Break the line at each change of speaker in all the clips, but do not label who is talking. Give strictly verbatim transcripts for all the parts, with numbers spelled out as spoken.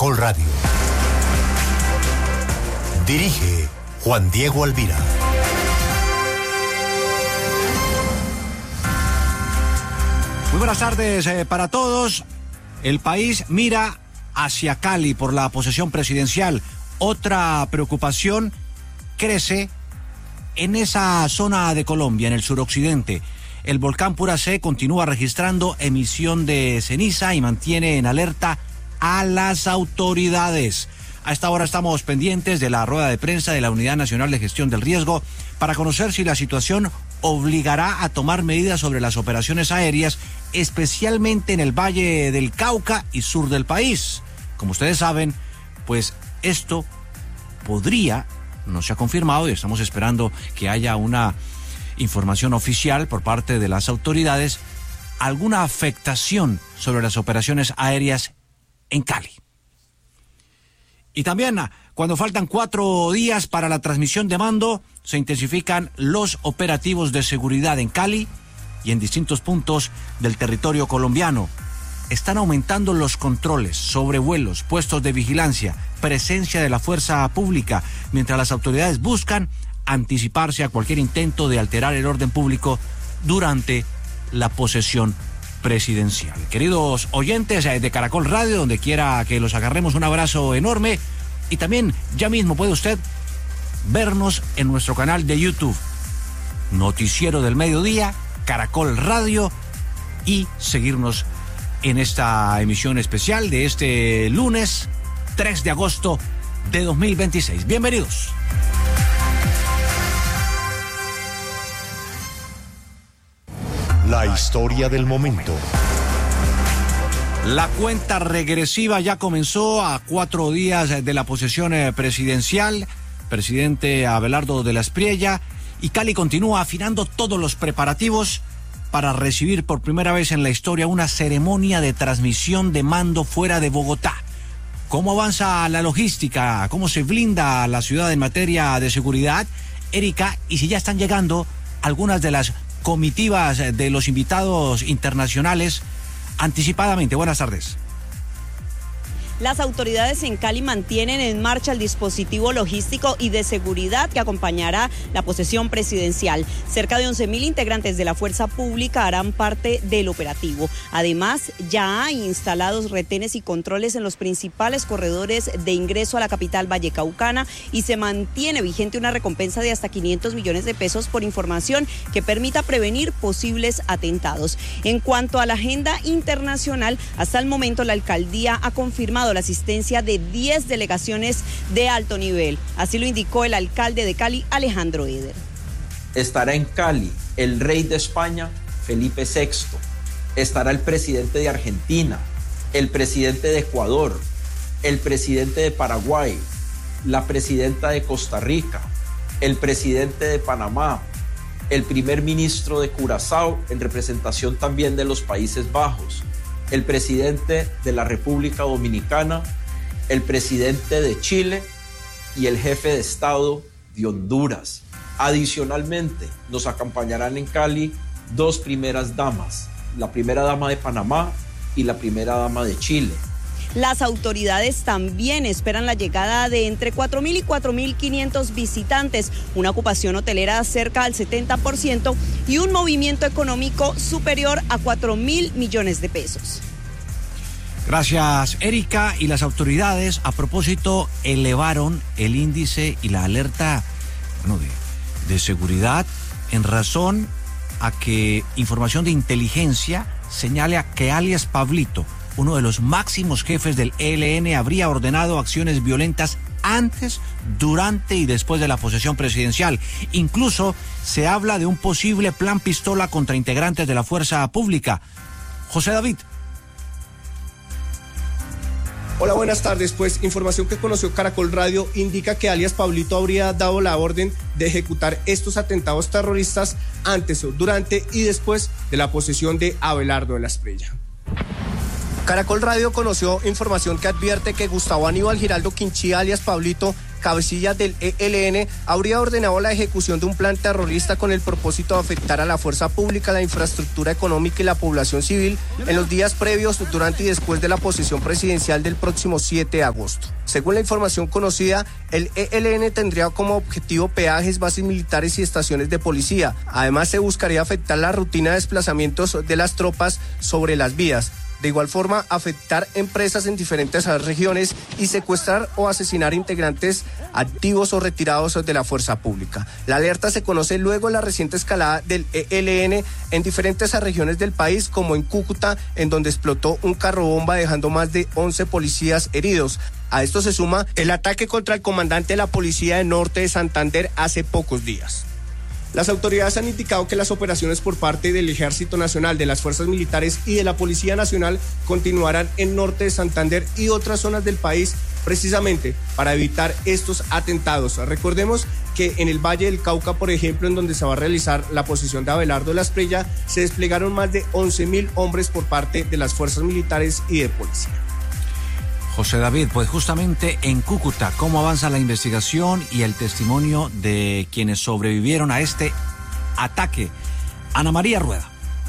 Caracol Radio. Dirige Juan Diego Alvira.
Muy buenas tardes eh, para todos. El país mira hacia Cali por la posesión presidencial. Otra preocupación crece en esa zona de Colombia, en el suroccidente. El volcán Puracé continúa registrando emisión de ceniza y mantiene en alerta a las autoridades. A esta hora estamos pendientes de la rueda de prensa de la Unidad Nacional de Gestión del Riesgo para conocer si la situación obligará a tomar medidas sobre las operaciones aéreas, especialmente en el Valle del Cauca y sur del país. Como ustedes saben, pues esto podría, no se ha confirmado y estamos esperando que haya una información oficial por parte de las autoridades, alguna afectación sobre las operaciones aéreas en Cali. Y también, cuando faltan cuatro días para la transmisión de mando, se intensifican los operativos de seguridad en Cali y en distintos puntos del territorio colombiano. Están aumentando los controles, sobrevuelos, puestos de vigilancia, presencia de la fuerza pública, mientras las autoridades buscan anticiparse a cualquier intento de alterar el orden público durante la posesión presidencial. Queridos oyentes de Caracol Radio, donde quiera que los agarremos, un abrazo enorme. Y también ya mismo puede usted vernos en nuestro canal de YouTube, Noticiero del Mediodía, Caracol Radio, y seguirnos en esta emisión especial de este lunes tres de agosto de dos mil veintiséis. Bienvenidos.
La historia del momento.
La cuenta regresiva ya comenzó a cuatro días de la posesión presidencial. Presidente Abelardo de la Espriella, y Cali continúa afinando todos los preparativos para recibir por primera vez en la historia una ceremonia de transmisión de mando fuera de Bogotá. ¿Cómo avanza la logística? ¿Cómo se blinda la ciudad en materia de seguridad? Erika, y si ya están llegando algunas de las comitivas de los invitados internacionales anticipadamente. Buenas tardes.
Las autoridades en Cali mantienen en marcha el dispositivo logístico y de seguridad que acompañará la posesión presidencial. Cerca de once mil integrantes de la fuerza pública harán parte del operativo. Además, ya hay instalados retenes y controles en los principales corredores de ingreso a la capital vallecaucana y se mantiene vigente una recompensa de hasta quinientos millones de pesos por información que permita prevenir posibles atentados. En cuanto a la agenda internacional, hasta el momento la alcaldía ha confirmado la asistencia de diez delegaciones de alto nivel. Así lo indicó el alcalde de Cali, Alejandro Eder.
Estará en Cali el rey de España, Felipe sexto. Estará el presidente de Argentina, el presidente de Ecuador, el presidente de Paraguay, la presidenta de Costa Rica, el presidente de Panamá, el primer ministro de Curazao, en representación también de los Países Bajos, el presidente de la República Dominicana, el presidente de Chile y el jefe de Estado de Honduras. Adicionalmente, nos acompañarán en Cali dos primeras damas, la primera dama de Panamá y la primera dama de Chile.
Las autoridades también esperan la llegada de entre cuatro mil y cuatro mil quinientos visitantes, una ocupación hotelera cerca al setenta por ciento y un movimiento económico superior a cuatro mil millones de pesos.
Gracias, Erika. Y las autoridades, a propósito, elevaron el índice y la alerta bueno, de, de seguridad en razón a que información de inteligencia señala que alias Pablito, uno de los máximos jefes del E L N, habría ordenado acciones violentas antes, durante y después de la posesión presidencial. Incluso se habla de un posible plan pistola contra integrantes de la fuerza pública. José David.
Hola, buenas tardes. Pues información que conoció Caracol Radio indica que alias Pablito habría dado la orden de ejecutar estos atentados terroristas antes, durante y después de la posesión de Abelardo de la Espriella. Caracol Radio conoció información que advierte que Gustavo Aníbal Giraldo Quinchí, alias Pablito, cabecilla del E L N, habría ordenado la ejecución de un plan terrorista con el propósito de afectar a la fuerza pública, la infraestructura económica y la población civil en los días previos, durante y después de la posesión presidencial del próximo siete de agosto. Según la información conocida, el E L N tendría como objetivo peajes, bases militares y estaciones de policía. Además, se buscaría afectar la rutina de desplazamientos de las tropas sobre las vías. De igual forma, afectar empresas en diferentes regiones y secuestrar o asesinar integrantes activos o retirados de la fuerza pública. La alerta se conoce luego de la reciente escalada del E L N en diferentes regiones del país, como en Cúcuta, en donde explotó un carro bomba dejando más de once policías heridos. A esto se suma el ataque contra el comandante de la Policía de Norte de Santander hace pocos días. Las autoridades han indicado que las operaciones por parte del Ejército Nacional, de las Fuerzas Militares y de la Policía Nacional continuarán en Norte de Santander y otras zonas del país, precisamente para evitar estos atentados. Recordemos que en el Valle del Cauca, por ejemplo, en donde se va a realizar la posesión de Abelardo Lasprilla, se desplegaron más de once mil hombres por parte de las Fuerzas Militares y de Policía.
José David, pues justamente en Cúcuta, ¿cómo avanza la investigación y el testimonio de quienes sobrevivieron a este ataque? Ana María Rueda.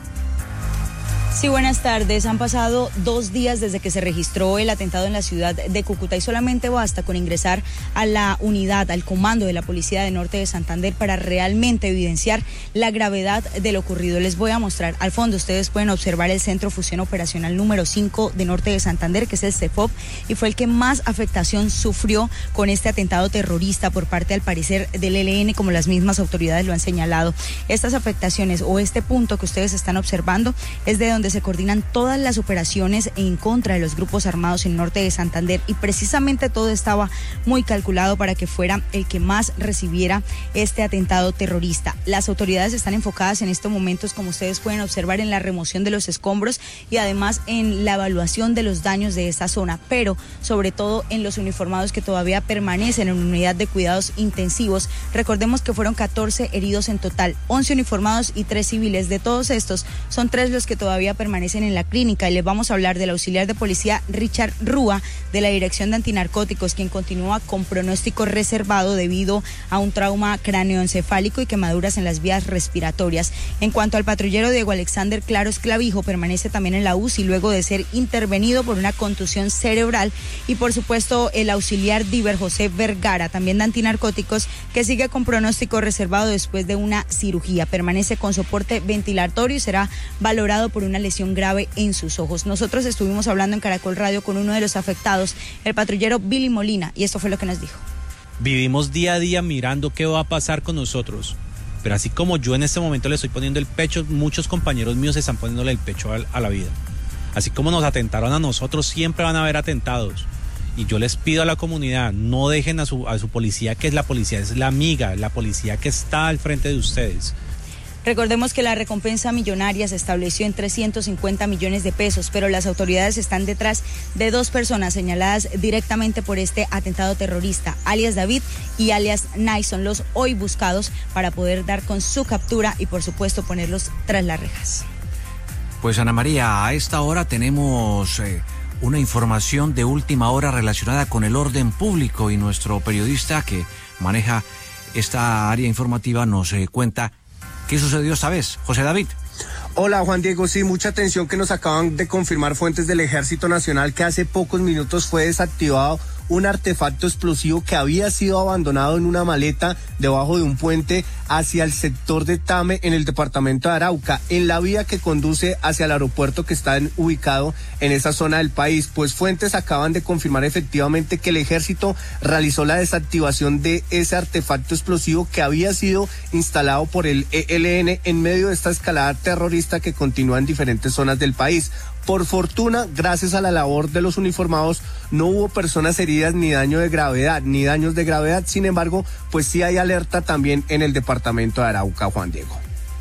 Sí, buenas tardes. Han pasado dos días desde que se registró el atentado en la ciudad de Cúcuta y solamente basta con ingresar a la unidad, al comando de la Policía de Norte de Santander para realmente evidenciar la gravedad de lo ocurrido. Les voy a mostrar al fondo. Ustedes pueden observar el Centro Fusión Operacional número cinco de Norte de Santander, que es el CEFOP, y fue el que más afectación sufrió con este atentado terrorista por parte, al parecer, del E L N, como las mismas autoridades lo han señalado. Estas afectaciones o este punto que ustedes están observando es de donde se coordinan todas las operaciones en contra de los grupos armados en Norte de Santander, y precisamente todo estaba muy calculado para que fuera el que más recibiera este atentado terrorista. Las autoridades están enfocadas en estos momentos, como ustedes pueden observar, en la remoción de los escombros y además en la evaluación de los daños de esta zona, pero sobre todo en los uniformados que todavía permanecen en unidad de cuidados intensivos. Recordemos que fueron catorce heridos en total, once uniformados y tres civiles. De todos estos, son tres los que todavía permanecen en la clínica, y les vamos a hablar del auxiliar de policía Richard Rúa de la Dirección de Antinarcóticos, quien continúa con pronóstico reservado debido a un trauma cráneoencefálico y quemaduras en las vías respiratorias. En cuanto al patrullero Diego Alexander Claros Clavijo, permanece también en la U C I luego de ser intervenido por una contusión cerebral, y por supuesto el auxiliar Diver José Vergara, también de Antinarcóticos, que sigue con pronóstico reservado después de una cirugía. Permanece con soporte ventilatorio y será valorado por una lesión grave en sus ojos. Nosotros estuvimos hablando en Caracol Radio con uno de los afectados, el patrullero Billy Molina, y esto fue lo que nos dijo.
Vivimos día a día mirando qué va a pasar con nosotros, pero así como yo en este momento le estoy poniendo el pecho, muchos compañeros míos están poniéndole el pecho a, a la vida. Así como nos atentaron a nosotros, siempre van a haber atentados. Y yo les pido a la comunidad, no dejen a su, a su policía, que es la policía, es la amiga, la policía que está al frente de ustedes.
Recordemos que la recompensa millonaria se estableció en trescientos cincuenta millones de pesos, pero las autoridades están detrás de dos personas señaladas directamente por este atentado terrorista, alias David y alias Naison, los hoy buscados para poder dar con su captura y por supuesto ponerlos tras las rejas.
Pues Ana María, a esta hora tenemos eh, una información de última hora relacionada con el orden público, y nuestro periodista que maneja esta área informativa nos eh, cuenta ¿qué sucedió esta vez? José David.
Hola Juan Diego, sí, mucha atención que nos acaban de confirmar fuentes del Ejército Nacional que hace pocos minutos fue desactivado un artefacto explosivo que había sido abandonado en una maleta debajo de un puente hacia el sector de Tame en el departamento de Arauca, en la vía que conduce hacia el aeropuerto que está en, ubicado en esa zona del país. Pues fuentes acaban de confirmar efectivamente que el ejército realizó la desactivación de ese artefacto explosivo que había sido instalado por el E L N en medio de esta escalada terrorista que continúa en diferentes zonas del país. Por fortuna, gracias a la labor de los uniformados, no hubo personas heridas ni daño de gravedad, ni daños de gravedad. Sin embargo, pues sí hay alerta también en el departamento de Arauca, Juan Diego.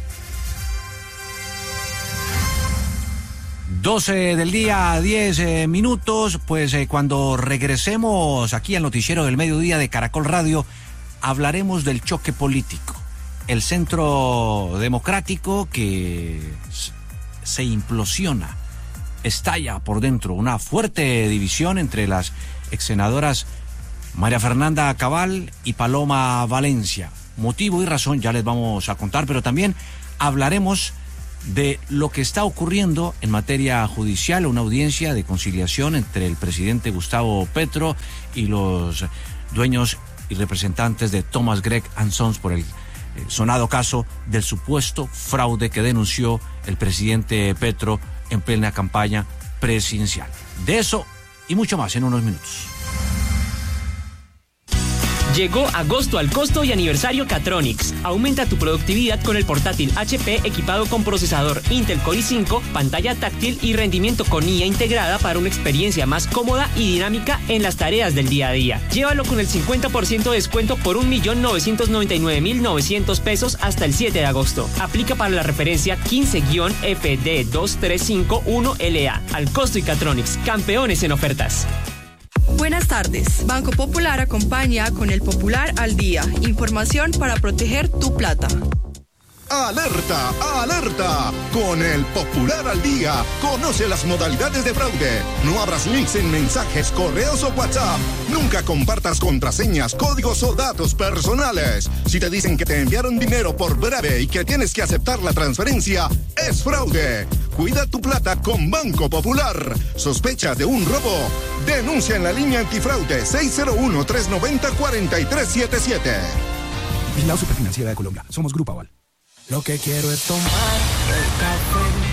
doce del día, diez eh, minutos, pues eh, cuando regresemos aquí al noticiero del mediodía de Caracol Radio, hablaremos del choque político. El Centro Democrático que se implosiona, estalla por dentro, una fuerte división entre las exsenadoras María Fernanda Cabal y Paloma Valencia. Motivo y razón ya les vamos a contar, pero también hablaremos de lo que está ocurriendo en materia judicial, una audiencia de conciliación entre el presidente Gustavo Petro y los dueños y representantes de Thomas Gregg and Sons por el sonado caso del supuesto fraude que denunció el presidente Petro en plena campaña presidencial. De eso y mucho más en unos minutos.
Llegó agosto al costo y aniversario Catronics. Aumenta tu productividad con el portátil H P equipado con procesador Intel Core i cinco, pantalla táctil y rendimiento con I A integrada para una experiencia más cómoda y dinámica en las tareas del día a día. Llévalo con el cincuenta por ciento de descuento por un millón novecientos noventa y nueve mil novecientos pesos hasta el siete de agosto. Aplica para la referencia quince F D dos tres cinco uno L A. Al costo y Catronics, campeones en ofertas.
Buenas tardes. Banco Popular acompaña con el Popular al Día. Información para proteger tu plata.
¡Alerta! ¡Alerta! Con el Popular al Día, conoce las modalidades de fraude. No abras links en mensajes, correos o WhatsApp. Nunca compartas contraseñas, códigos o datos personales. Si te dicen que te enviaron dinero por breve y que tienes que aceptar la transferencia, es fraude. Cuida tu plata con Banco Popular. ¿Sospecha de un robo? Denuncia en la línea antifraude seis cero uno, tres nueve cero, cuatro tres siete siete.
Vigilado Superfinanciera de Colombia. Somos Grupo Aval. Lo que quiero es tomar el café